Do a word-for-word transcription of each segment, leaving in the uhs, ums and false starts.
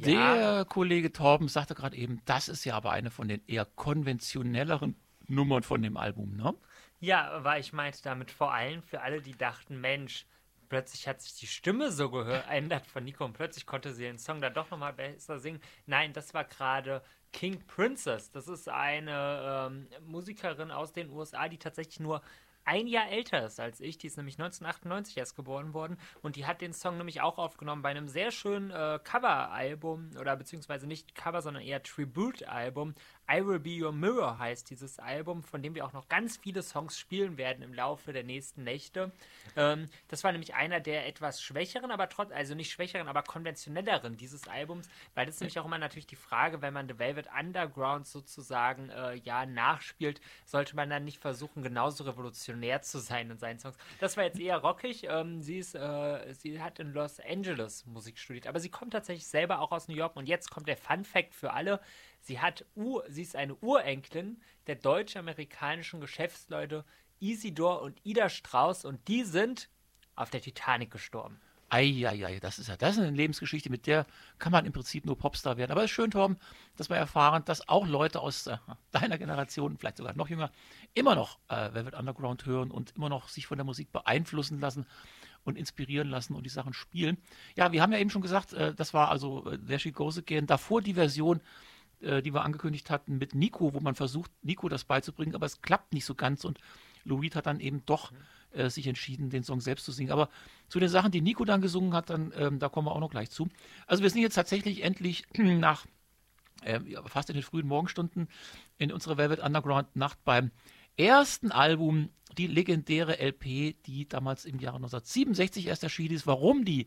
Ja, der Kollege Torben sagte gerade eben, das ist ja aber eine von den eher konventionelleren Nummern von dem Album, ne? ja, aber ich meinte damit vor allem für alle, die dachten, Mensch, plötzlich hat sich die Stimme so geändert von Nico und plötzlich konnte sie den Song dann doch nochmal besser singen. Nein, das war gerade King Princess. Das ist eine ähm, Musikerin aus den U S A, die tatsächlich nur ein Jahr älter ist als ich. Die ist nämlich neunzehnhundertachtundneunzig erst geboren worden und die hat den Song nämlich auch aufgenommen bei einem sehr schönen äh, Cover-Album oder beziehungsweise nicht Cover, sondern eher Tribute-Album. I Will Be Your Mirror heißt dieses Album, von dem wir auch noch ganz viele Songs spielen werden im Laufe der nächsten Nächte. Ähm, das war nämlich einer der etwas schwächeren, aber trotz, also nicht schwächeren, aber konventionelleren dieses Albums, weil das ist nämlich auch immer natürlich die Frage, wenn man The Velvet Underground sozusagen äh, ja nachspielt, sollte man dann nicht versuchen, genauso revolutionär zu sein in seinen Songs. Das war jetzt eher rockig. Ähm, sie ist, äh, sie hat in Los Angeles Musik studiert, aber sie kommt tatsächlich selber auch aus New York und jetzt kommt der Fun Fact für alle. Sie hat Ur, sie ist eine Urenkelin der deutsch-amerikanischen Geschäftsleute Isidor und Ida Strauß und die sind auf der Titanic gestorben. Eieiei, das ist ja, das ist eine Lebensgeschichte, mit der kann man im Prinzip nur Popstar werden. Aber es ist schön, Torben, dass wir erfahren, dass auch Leute aus äh, deiner Generation, vielleicht sogar noch jünger, immer noch äh, Velvet Underground hören und immer noch sich von der Musik beeinflussen lassen und inspirieren lassen und die Sachen spielen. Ja, wir haben ja eben schon gesagt, äh, das war also äh, There She Goes Again. Davor die Version, äh, die wir angekündigt hatten mit Nico, wo man versucht, Nico das beizubringen, aber es klappt nicht so ganz und Lou Reed hat dann eben doch äh, sich entschieden, den Song selbst zu singen. Aber zu den Sachen, die Nico dann gesungen hat, dann, ähm, da kommen wir auch noch gleich zu. Also wir sind jetzt tatsächlich endlich nach äh, ja, fast in den frühen Morgenstunden in unserer Velvet Underground Nacht beim ersten Album, die legendäre L P, die damals im Jahre neunzehnhundertsiebenundsechzig erst erschienen ist. Warum die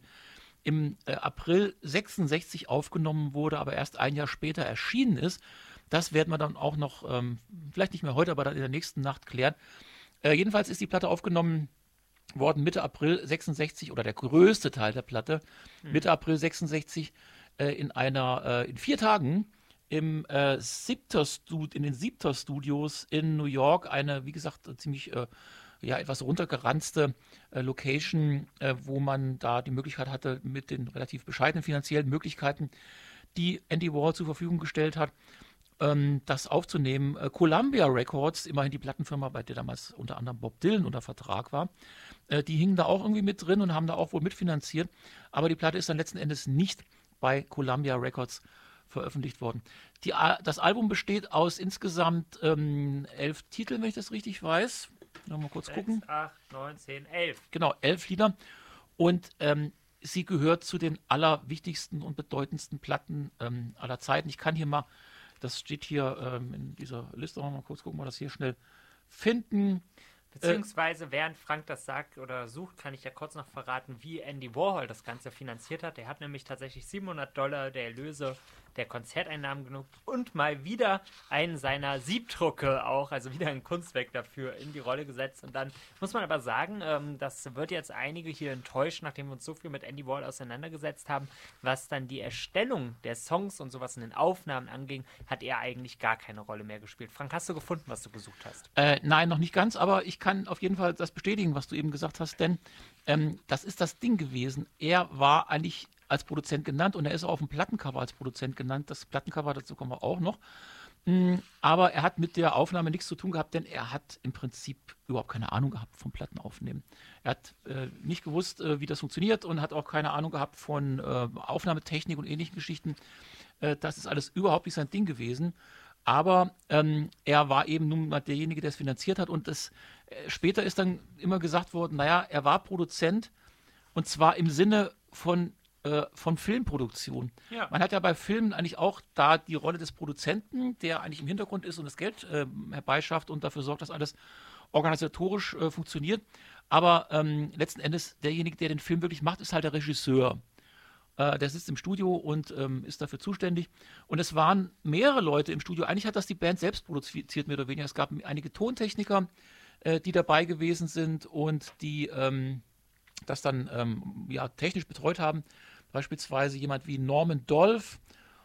im äh, April sechsundsechzig aufgenommen wurde, aber erst ein Jahr später erschienen ist, das werden wir dann auch noch, ähm, vielleicht nicht mehr heute, aber dann in der nächsten Nacht klären. Äh, jedenfalls ist die Platte aufgenommen worden Mitte April sechsundsechzig oder der größte Teil der Platte Mhm. Mitte April sechsundsechzig äh, in einer äh, in vier Tagen im äh, Siebter Stud in den Siebter Studios in New York, eine wie gesagt ziemlich äh, ja etwas runtergeranzte äh, Location, äh, wo man da die Möglichkeit hatte mit den relativ bescheidenen finanziellen Möglichkeiten, die Andy Warhol zur Verfügung gestellt hat, ähm, das aufzunehmen. Äh, Columbia Records, immerhin die Plattenfirma, bei der damals unter anderem Bob Dylan unter Vertrag war, äh, die hingen da auch irgendwie mit drin und haben da auch wohl mitfinanziert. Aber die Platte ist dann letzten Endes nicht bei Columbia Records veröffentlicht worden. Die, das Album besteht aus insgesamt ähm, elf Titeln, wenn ich das richtig weiß. Mal kurz gucken. sechs, acht, neun, zehn, elf. Genau, elf Lieder. Und ähm, sie gehört zu den allerwichtigsten und bedeutendsten Platten ähm, aller Zeiten. Ich kann hier mal, das steht hier ähm, in dieser Liste, mal kurz gucken, mal das hier schnell finden. Beziehungsweise, während Frank das sagt oder sucht, kann ich ja kurz noch verraten, wie Andy Warhol das Ganze finanziert hat. Er hat nämlich tatsächlich siebenhundert Dollar der Erlöse der Konzerteinnahmen genug und mal wieder einen seiner Siebdrucke auch, also wieder ein Kunstwerk dafür in die Rolle gesetzt. Und dann muss man aber sagen, ähm, das wird jetzt einige hier enttäuschen, nachdem wir uns so viel mit Andy Warhol auseinandergesetzt haben, was dann die Erstellung der Songs und sowas in den Aufnahmen anging, hat er eigentlich gar keine Rolle mehr gespielt. Frank, hast du gefunden, was du gesucht hast? Äh, nein, noch nicht ganz, aber ich kann auf jeden Fall das bestätigen, was du eben gesagt hast, denn ähm, das ist das Ding gewesen. Er war eigentlich als Produzent genannt und er ist auch auf dem Plattencover als Produzent genannt. Das Plattencover, dazu kommen wir auch noch. Mm, aber er hat mit der Aufnahme nichts zu tun gehabt, denn er hat im Prinzip überhaupt keine Ahnung gehabt vom Plattenaufnehmen. Er hat äh, nicht gewusst, äh, wie das funktioniert und hat auch keine Ahnung gehabt von äh, Aufnahmetechnik und ähnlichen Geschichten. Äh, das ist alles überhaupt nicht sein Ding gewesen. Aber ähm, er war eben nun mal derjenige, der es finanziert hat. Und das, äh, später ist dann immer gesagt worden, naja, er war Produzent und zwar im Sinne von, äh, von Filmproduktion. Ja. Man hat ja bei Filmen eigentlich auch da die Rolle des Produzenten, der eigentlich im Hintergrund ist und das Geld äh, herbeischafft und dafür sorgt, dass alles organisatorisch äh, funktioniert. Aber ähm, letzten Endes derjenige, der den Film wirklich macht, ist halt der Regisseur. Äh, der sitzt im Studio und ähm, ist dafür zuständig. Und es waren mehrere Leute im Studio. Eigentlich hat das die Band selbst produziert, mehr oder weniger. Es gab einige Tontechniker, äh, die dabei gewesen sind und die ähm, das dann ähm, ja, technisch betreut haben. Beispielsweise jemand wie Norman Dolph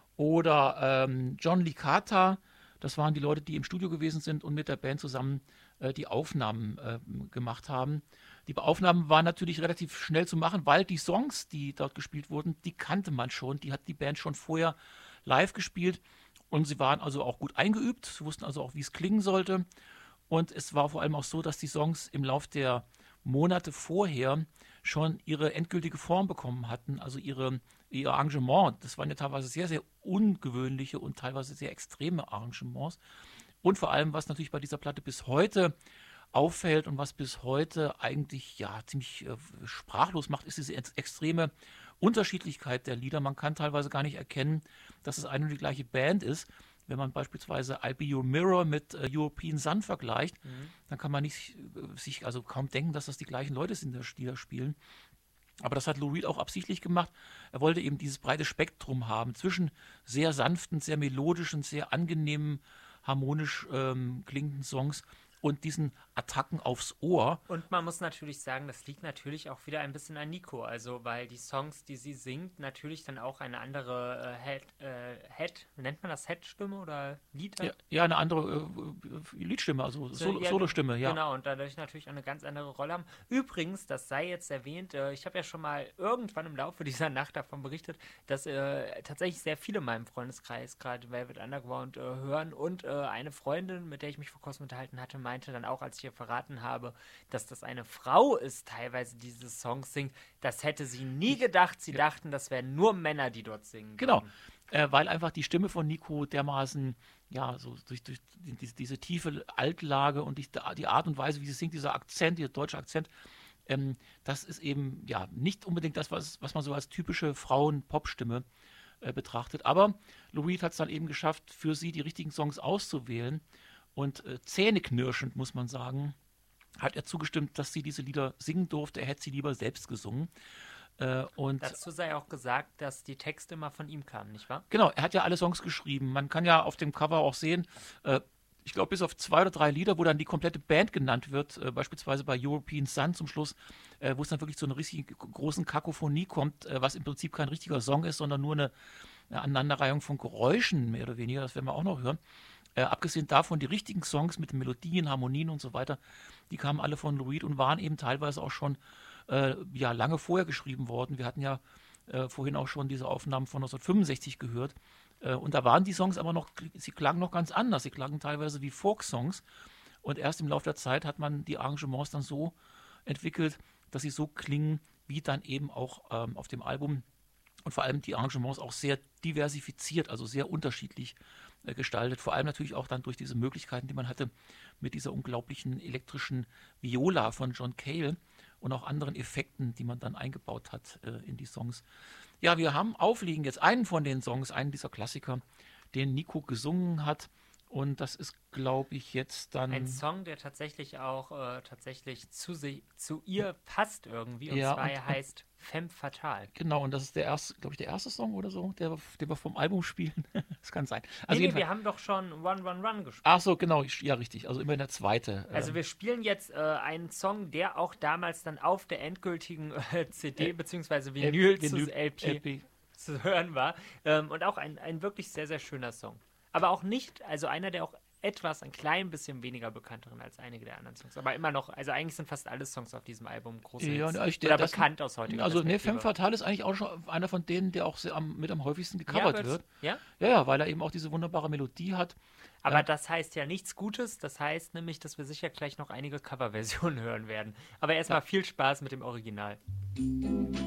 oder ähm, John Licata. Das waren die Leute, die im Studio gewesen sind und mit der Band zusammen äh, die Aufnahmen äh, gemacht haben. Die Aufnahmen waren natürlich relativ schnell zu machen, weil die Songs, die dort gespielt wurden, die kannte man schon. Die hat die Band schon vorher live gespielt und sie waren also auch gut eingeübt. Sie wussten also auch, wie es klingen sollte. Und es war vor allem auch so, dass die Songs im Lauf der Monate vorher schon ihre endgültige Form bekommen hatten, also ihre, ihr Arrangement. Das waren ja teilweise sehr, sehr ungewöhnliche und teilweise sehr extreme Arrangements. Und vor allem, was natürlich bei dieser Platte bis heute auffällt und was bis heute eigentlich ja ziemlich äh, sprachlos macht, ist diese ex extreme Unterschiedlichkeit der Lieder. Man kann teilweise gar nicht erkennen, dass es eine und die gleiche Band ist. Wenn man beispielsweise I'll Be Your Mirror mit äh, European Sun vergleicht, mhm. dann kann man nicht, äh, sich also kaum denken, dass das die gleichen Leute sind, die da spielen. Aber das hat Lou Reed auch absichtlich gemacht. Er wollte eben dieses breite Spektrum haben zwischen sehr sanften, sehr melodischen, sehr angenehmen, harmonisch ähm, klingenden Songs und diesen Attacken aufs Ohr. Und man muss natürlich sagen, das liegt natürlich auch wieder ein bisschen an Nico, also weil die Songs, die sie singt, natürlich dann auch eine andere äh, Head, äh, Head, nennt man das Head-Stimme oder Lied? Ja, ja, eine andere äh, Liedstimme, also Solo, ja, Solostimme, ja. Genau, und dadurch natürlich eine ganz andere Rolle haben. Übrigens, das sei jetzt erwähnt, äh, ich habe ja schon mal irgendwann im Laufe dieser Nacht davon berichtet, dass äh, tatsächlich sehr viele in meinem Freundeskreis gerade Velvet Underground äh, hören und äh, eine Freundin, mit der ich mich vor kurzem unterhalten hatte, meinte dann auch, als ich ihr verraten habe, dass das eine Frau ist, teilweise diese Songs singt. Das hätte sie nie gedacht. Sie ja. dachten, das wären nur Männer, die dort singen. Genau, äh, weil einfach die Stimme von Nico dermaßen, ja, so durch, durch diese, diese tiefe Altlage und die, die Art und Weise, wie sie singt, dieser Akzent, dieser deutsche Akzent, ähm, das ist eben ja nicht unbedingt das, was, was man so als typische Frauen-Pop-Stimme äh, betrachtet. Aber Lou Reed hat es dann eben geschafft, für sie die richtigen Songs auszuwählen. Und äh, zähneknirschend, muss man sagen, hat er zugestimmt, dass sie diese Lieder singen durfte. Er hätte sie lieber selbst gesungen. Äh, und Dazu sei auch gesagt, dass die Texte immer von ihm kamen, nicht wahr? Genau, er hat ja alle Songs geschrieben. Man kann ja auf dem Cover auch sehen, äh, ich glaube bis auf zwei oder drei Lieder, wo dann die komplette Band genannt wird, äh, beispielsweise bei European Sun zum Schluss, äh, wo es dann wirklich zu einer richtig großen Kakophonie kommt, äh, was im Prinzip kein richtiger Song ist, sondern nur eine, eine Aneinanderreihung von Geräuschen, mehr oder weniger, das werden wir auch noch hören. Äh, abgesehen davon, die richtigen Songs mit den Melodien, Harmonien und so weiter, die kamen alle von Lou Reed und waren eben teilweise auch schon äh, ja, lange vorher geschrieben worden. Wir hatten ja äh, vorhin auch schon diese Aufnahmen von neunzehnhundertfünfundsechzig gehört. Äh, und da waren die Songs aber noch, sie klangen noch ganz anders. Sie klangen teilweise wie Folk-Songs. Und erst im Laufe der Zeit hat man die Arrangements dann so entwickelt, dass sie so klingen, wie dann eben auch ähm, auf dem Album. Und vor allem die Arrangements auch sehr diversifiziert, also sehr unterschiedlich äh, gestaltet. Vor allem natürlich auch dann durch diese Möglichkeiten, die man hatte mit dieser unglaublichen elektrischen Viola von John Cale und auch anderen Effekten, die man dann eingebaut hat äh, in die Songs. Ja, wir haben aufliegen jetzt einen von den Songs, einen dieser Klassiker, den Nico gesungen hat. Und das ist, glaube ich, jetzt dann... Ein Song, der tatsächlich auch äh, tatsächlich zu, sie, zu ihr passt irgendwie. Und ja, zwar und, er heißt Femme Fatale. Genau, und das ist der erste, glaube ich, der erste Song oder so, der, den wir vom Album spielen. Das kann sein. Also nee, nee, wir haben doch schon Run, Run, Run gespielt. Ach so, genau. Ja, richtig. Also immer der zweite. Also wir spielen jetzt äh, einen Song, der auch damals dann auf der endgültigen äh, C D äh, bzw. Vinyl, Vinyl zu L P, L P zu hören war. Ähm, und auch ein, ein wirklich sehr, sehr schöner Song. Aber auch nicht, also einer, der auch etwas, ein klein bisschen weniger bekannteren als einige der anderen Songs. Aber immer noch, also eigentlich sind fast alle Songs auf diesem Album große ja, Hits. Ich, Oder das, bekannt aus heutiger Also ne, Femme Fatale ist eigentlich auch schon einer von denen, der auch sehr am, mit am häufigsten gecovert ja, wird. Ja? Ja, ja, weil er eben auch diese wunderbare Melodie hat. Aber äh, das heißt ja nichts Gutes. Das heißt nämlich, dass wir sicher gleich noch einige Coverversionen hören werden. Aber erstmal ja. viel Spaß mit dem Original.